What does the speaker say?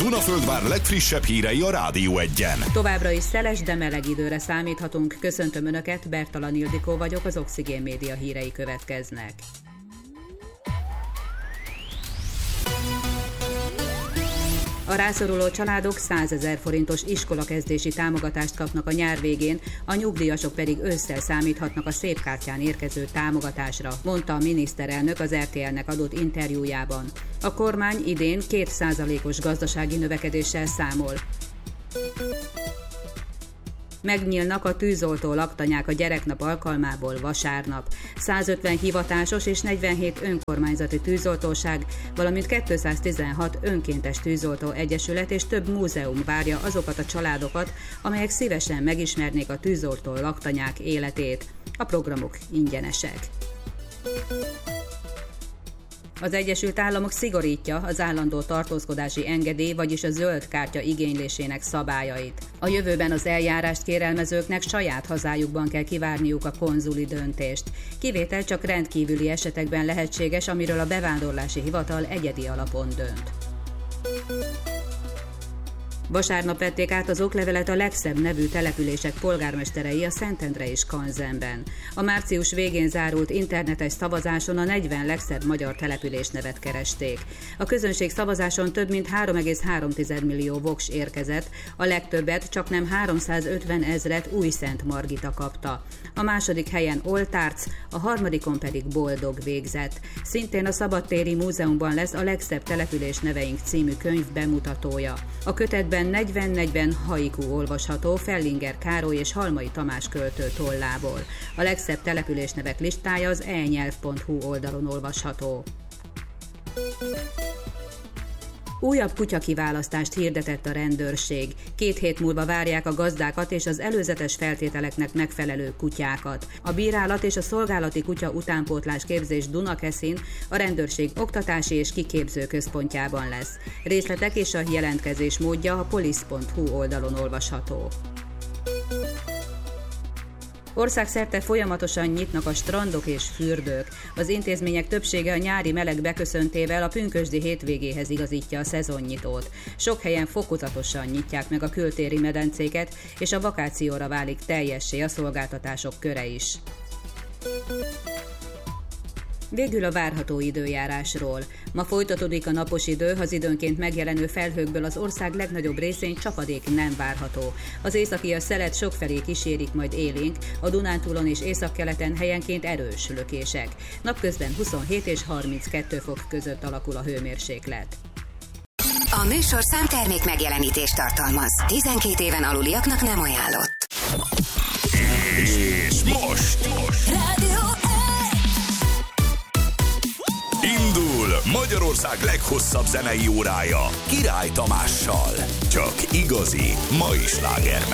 Dunaföldvár legfrissebb hírei a Rádió Egyen. Továbbra is szeles, de meleg időre számíthatunk. Köszöntöm Önöket, Bertalan Ildikó vagyok, az Oxigén Média hírei következnek. A rászoruló családok 100 000 forintos iskolakezdési támogatást kapnak a nyár végén, a nyugdíjasok pedig ősszel számíthatnak a szépkártyán érkező támogatásra, mondta a miniszterelnök az RTL-nek adott interjújában. A kormány idén 2%-os gazdasági növekedéssel számol. Megnyílnak a tűzoltó laktanyák a gyereknap alkalmából vasárnap. 150 hivatásos és 47 önkormányzati tűzoltóság, valamint 216 önkéntes tűzoltó egyesület és több múzeum várja azokat a családokat, amelyek szívesen megismernék a tűzoltó laktanyák életét. A programok ingyenesek. Az Egyesült Államok szigorítja az állandó tartózkodási engedély, vagyis a zöld kártya igénylésének szabályait. A jövőben az eljárást kérelmezőknek saját hazájukban kell kivárniuk a konzuli döntést. Kivétel csak rendkívüli esetekben lehetséges, amiről a bevándorlási hivatal egyedi alapon dönt. Vasárnap vették át az oklevelet a legszebb nevű települések polgármesterei a Szentendre és Kanzenben. A március végén zárult internetes szavazáson a 40 legszebb magyar településnevet keresték. A közönség szavazáson több mint 3,3 millió voks érkezett, a legtöbbet, csaknem 350 000 Újszent Margita kapta. A második helyen Oltárc, a harmadikon pedig Boldog végzett. Szintén a Szabadtéri Múzeumban lesz a legszebb település neveink című könyv bemutatója. A kötetben 40-40 haiku olvasható Fellinger Károly és Halmai Tamás költő tollából. A legszebb településnevek listája az enyelv.hu oldalon olvasható. Újabb kutyakiválasztást hirdetett a rendőrség. 2 hét múlva várják a gazdákat és az előzetes feltételeknek megfelelő kutyákat. A bírálat és a szolgálati kutya utánpótlás képzés Dunakeszin a rendőrség oktatási és kiképző központjában lesz. Részletek és a jelentkezés módja a police.hu oldalon olvasható. Országszerte folyamatosan nyitnak a strandok és fürdők. Az intézmények többsége a nyári meleg beköszöntével a pünkösdi hétvégéhez igazítja a szezonnyitót. Sok helyen fokozatosan nyitják meg a kültéri medencéket, és a vakációra válik teljessé a szolgáltatások köre is. Végül a várható időjárásról. Ma folytatódik a napos idő, az időnként megjelenő felhőkből az ország legnagyobb részén csapadék nem várható. Az északi szelet sokfelé kísérik majd élénk, a Dunántúlon és északkeleten helyenként erős lökések. Napközben 27 és 32 fok között alakul a hőmérséklet. A műsor számtermék megjelenítést tartalmaz. 12 éven aluliaknak nem ajánlott. És most indul Magyarország leghosszabb zenei órája Király Tamással. Csak igazi mai slágermek.